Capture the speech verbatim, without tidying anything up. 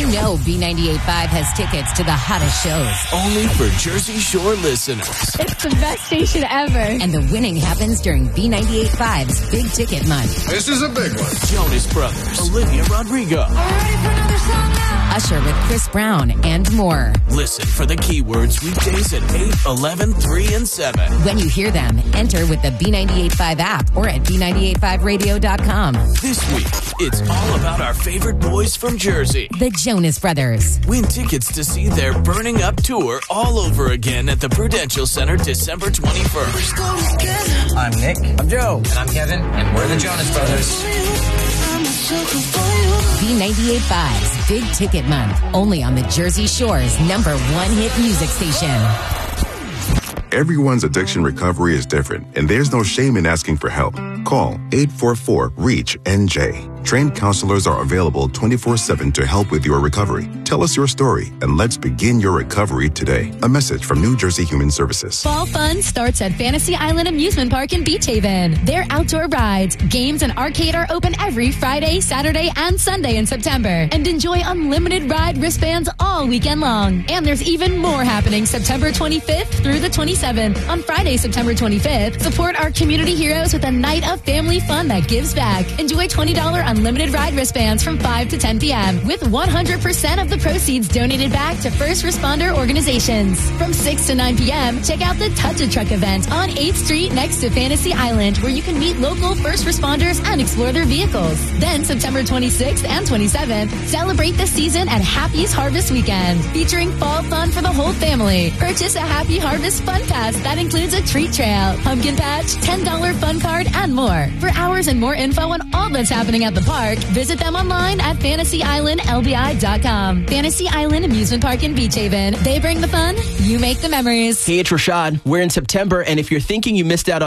know B ninety-eight point five has tickets to the hottest shows. Only for Jersey Shore listeners. It's the best station ever. And the winning happens during B ninety-eight point five's Big Ticket Month. This is a big one. Jonas Brothers, Olivia Rodrigo. Are we ready for another song now? Usher with Chris Brown and more. Listen for the keywords weekdays at eight, eleven, three, and seven. When you hear them, enter with the B ninety-eight point five app or at B ninety-eight point five radio dot com. This week, it's all about our favorite boys from Jersey. The Jonas Brothers. Win tickets to see their Burning Up tour all over again at the Prudential Center December twenty-first. I'm Nick. I'm Joe. And I'm Kevin. And we're the Jonas Brothers. B ninety-eight point five's Big Ticket Month. Only on the Jersey Shore's number one hit music station. Everyone's addiction recovery is different, and there's no shame in asking for help. Call eight four four, REACH N J. Trained counselors are available twenty-four seven to help with your recovery. Tell us your story, and let's begin your recovery today. A message from New Jersey Human Services. Fall fun starts at Fantasy Island Amusement Park in Beach Haven. Their outdoor rides, games, and arcade are open every Friday, Saturday, and Sunday in September. And enjoy unlimited ride wristbands all weekend long. And there's even more happening September twenty-fifth through the twenty-seventh. On Friday, September twenty-fifth, support our community heroes with a night of family fun that gives back. Enjoy twenty dollars unlimited ride wristbands from five to ten p.m. with one hundred percent of the proceeds donated back to first responder organizations. From six to nine p.m., check out the Touch a Truck event on eighth Street next to Fantasy Island, where you can meet local first responders and explore their vehicles. Then September twenty-sixth and twenty-seventh, celebrate the season at Happy's Harvest Weekend, featuring fall fun for the whole family. Purchase a Happy Harvest Fun Pass that includes a treat trail, pumpkin patch, ten dollars fun card, and more. For hours and more info on all that's happening at the park, visit them online at fantasy island l b i dot com. Fantasy Island Amusement Park in Beach Haven. They bring the fun, you make the memories. Hey, it's Rashad. We're in September, and if you're thinking you missed out on